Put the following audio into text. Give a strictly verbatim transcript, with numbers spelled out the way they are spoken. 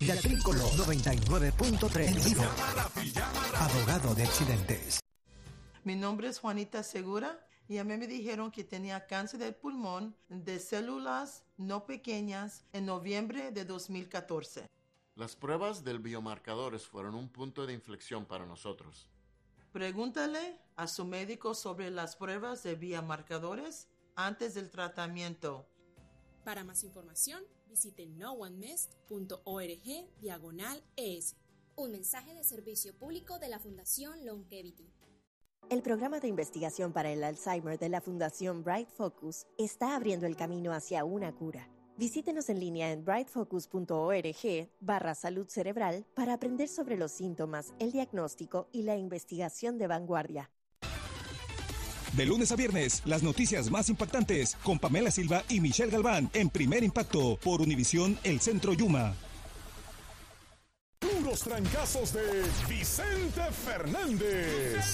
De Tricolor noventa y nueve punto tres. En vivo. Abogado de accidentes. Mi nombre es Juanita Segura y a mí me dijeron que tenía cáncer del pulmón de células no pequeñas en noviembre de dos mil catorce. Las pruebas del biomarcadores fueron un punto de inflexión para nosotros. Pregúntale a su médico sobre las pruebas de biomarcadores antes del tratamiento. Para más información, visite no one missed punto org diagonal es. Un mensaje de servicio público de la Fundación Longevity. El programa de investigación para el Alzheimer de la Fundación Bright Focus está abriendo el camino hacia una cura. Visítenos en línea en brightfocus punto org barra salud cerebral para aprender sobre los síntomas, el diagnóstico y la investigación de vanguardia. De lunes a viernes, las noticias más impactantes con Pamela Silva y Michelle Galván en Primer Impacto por Univisión El Centro Yuma. Puros trancazos de Vicente Fernández.